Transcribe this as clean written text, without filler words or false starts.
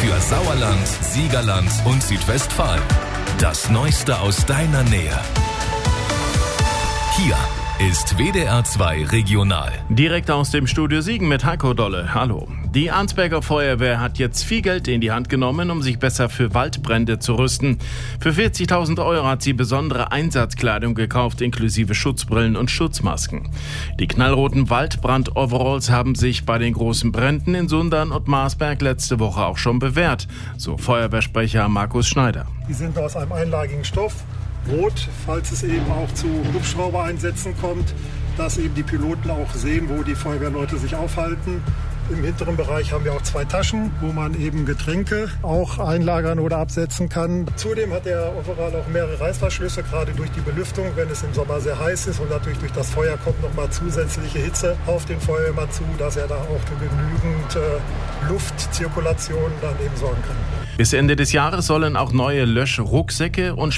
für Sauerland, Siegerland und Südwestfalen. Das Neueste aus deiner Nähe. Hier ist WDR 2 Regional. Direkt aus dem Studio Siegen mit Heiko Dolle. Hallo. Die Arnsberger Feuerwehr hat jetzt viel Geld in die Hand genommen, um sich besser für Waldbrände zu rüsten. Für 40.000 € hat sie besondere Einsatzkleidung gekauft, inklusive Schutzbrillen und Schutzmasken. Die knallroten Waldbrand-Overalls haben sich bei den großen Bränden in Sundern und Marsberg letzte Woche auch schon bewährt, so Feuerwehrsprecher Markus Schneider. Die sind aus einem einlagigen Stoff. Rot, falls es eben auch zu Hubschraubereinsätzen kommt, dass eben die Piloten auch sehen, wo die Feuerwehrleute sich aufhalten. Im hinteren Bereich haben wir auch 2 Taschen, wo man eben Getränke auch einlagern oder absetzen kann. Zudem hat der Overall auch mehrere Reißverschlüsse, gerade durch die Belüftung, wenn es im Sommer sehr heiß ist. Und natürlich durch das Feuer kommt nochmal zusätzliche Hitze auf den Feuerwehrmann zu, dass er da auch für genügend Luftzirkulation dann eben sorgen kann. Bis Ende des Jahres sollen auch neue Löschrucksäcke und